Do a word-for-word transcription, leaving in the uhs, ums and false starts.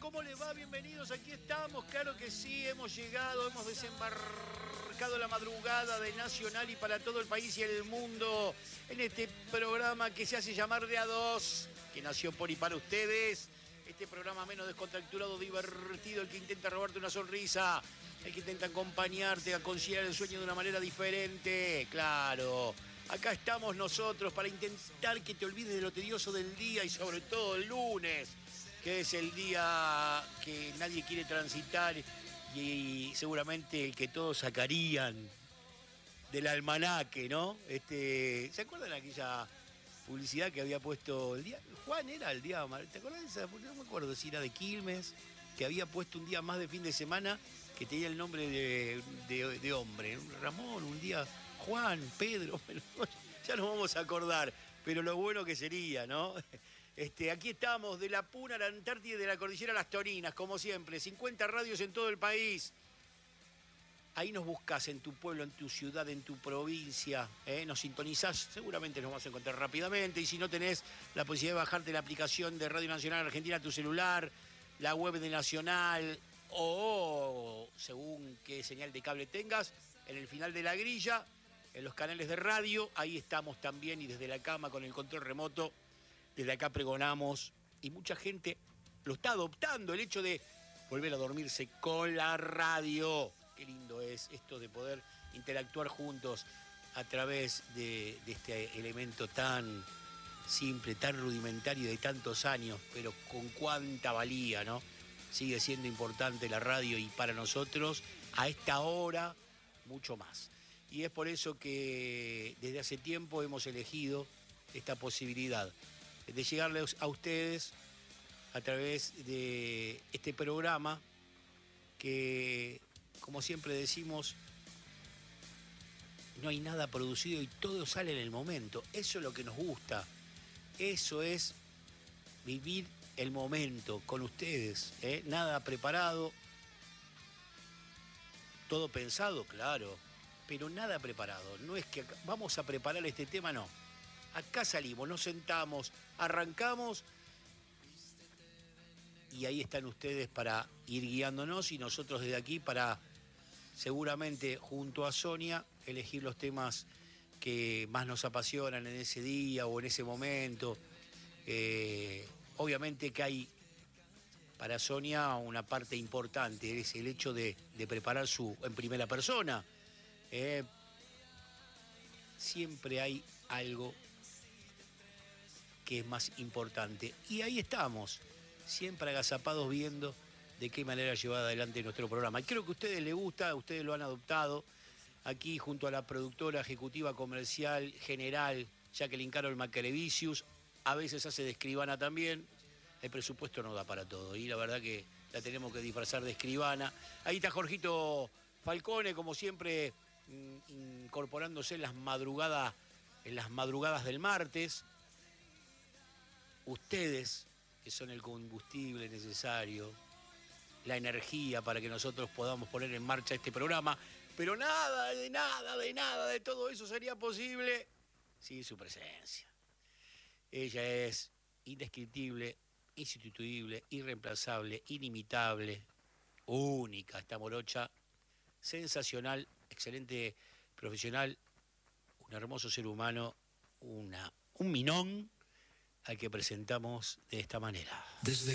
¿Cómo les va? Bienvenidos, aquí estamos, claro que sí, hemos llegado, hemos desembarcado la madrugada de Nacional y para todo el país y el mundo en este programa que se hace llamar De A Dos, que nació por y para ustedes. Este programa menos descontracturado, divertido, el que intenta robarte una sonrisa, el que intenta acompañarte a conciliar el sueño de una manera diferente, claro. Acá estamos nosotros para intentar que te olvides de lo tedioso del día y sobre todo el lunes, que es el día que nadie quiere transitar y seguramente el que todos sacarían del almanaque, ¿no? Este, ¿se acuerdan de aquella publicidad que había puesto el día? Juan era el día, ¿te acuerdas de esa? No me acuerdo si era de Quilmes, que había puesto un día más de fin de semana que tenía el nombre de, de, de hombre. Ramón, un día Juan, Pedro, ya nos vamos a acordar, pero lo bueno que sería, ¿no? Este, aquí estamos, de la Puna a la Antártida y de la Cordillera a las Torinas, como siempre, cincuenta radios en todo el país. Ahí nos buscas en tu pueblo, en tu ciudad, en tu provincia, ¿eh? Nos sintonizás, seguramente nos vamos a encontrar rápidamente. Y si no tenés la posibilidad de bajarte la aplicación de Radio Nacional Argentina a tu celular, la web de Nacional o según qué señal de cable tengas, en el final de la grilla, en los canales de radio, ahí estamos también y desde la cama con el control remoto, desde acá pregonamos y mucha gente lo está adoptando, el hecho de volver a dormirse con la radio. Qué lindo es esto de poder interactuar juntos a través de, de este elemento tan simple, tan rudimentario de tantos años, pero con cuánta valía, ¿no? Sigue siendo importante la radio y para nosotros, a esta hora, mucho más. Y es por eso que desde hace tiempo hemos elegido esta posibilidad de llegarles a ustedes a través de este programa que, como siempre decimos, no hay nada producido y todo sale en el momento. Eso es lo que nos gusta. Eso es vivir el momento con ustedes, ¿eh? Nada preparado, todo pensado, claro, pero nada preparado. No es que vamos a preparar este tema, no. Acá salimos, nos sentamos, arrancamos y ahí están ustedes para ir guiándonos y nosotros desde aquí para, seguramente junto a Sonia, elegir los temas que más nos apasionan en ese día o en ese momento. Eh, obviamente que hay para Sonia una parte importante, es el hecho de, de preparar su en primera persona. Eh, siempre hay algo que es más importante. Y ahí estamos, siempre agazapados viendo de qué manera llevar adelante nuestro programa. Y creo que a ustedes les gusta, ustedes lo han adoptado. Aquí junto a la productora ejecutiva comercial general, Jacqueline Carol Macrevicius, a veces hace de escribana también. El presupuesto no da para todo y la verdad que la tenemos que disfrazar de escribana. Ahí está Jorgito Falcone, como siempre, incorporándose en las madrugadas, en las madrugadas del martes. Ustedes, que son el combustible necesario, la energía para que nosotros podamos poner en marcha este programa, pero nada, de nada, de nada, de todo eso sería posible sin su presencia. Ella es indescriptible, insustituible, irreemplazable, inimitable, única, esta morocha, sensacional, excelente profesional, un hermoso ser humano, una, un minón al que presentamos de esta manera. Desde